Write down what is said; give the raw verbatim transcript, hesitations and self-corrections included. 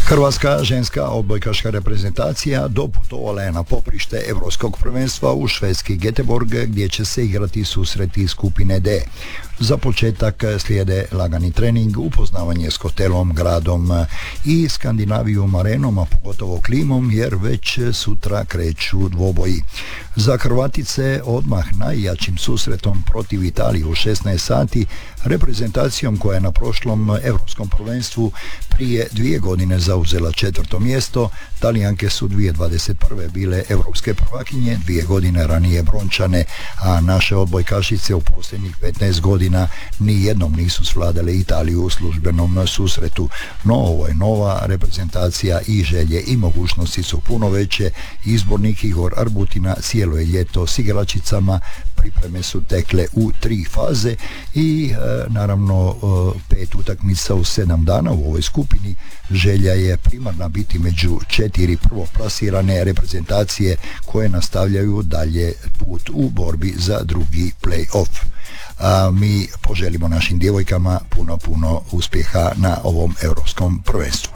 Hrvatska ženska odbojkaška reprezentacija doputovala je na poprište Europskog prvenstva u švedski Göteborg, gdje će se igrati susreti skupine D. Za početak slijede lagani trening, upoznavanje s hotelom, gradom i Skandinavijom arenom, a pogotovo klimom, jer već sutra kreću dvoboji. Za Hrvatice odmah najjačim susretom protiv Italije u šesnaest sati, reprezentacijom koja je na prošlom Europskom prvenstvu prije dvije godine zauzela četvrto mjesto. Talijanke su dvije tisuće dvadeset prve bile europske prvakinje, dvije godine ranije brončane, a naše odbojkašice u posljednjih petnaest godina ni jednom nisu svladale Italiju u službenom susretu. No, ovo je nova reprezentacija i želje i mogućnosti su puno veće. Izbornik Igor Arbutina cijelo je ljeto s igračicama, pripreme su tekle u tri faze i e, naravno e, pet utakmica u sedam dana u ovoj skupini. Želja je primarna biti među četiri prvoplasirane reprezentacije koje nastavljaju dalje put u borbi za drugi play-off. A mi poželimo našim djevojkama puno puno uspjeha na ovom europskom prvenstvu.